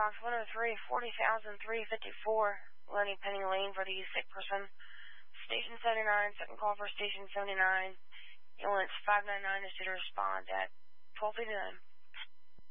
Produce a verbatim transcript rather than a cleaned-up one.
box one oh three, forty thousand three hundred fifty-four, Lenny Penny Lane for the sick person. Station seventy-nine, second call for station seventy-nine. Ambulance five nine nine is due to respond at twelve fifty-nine.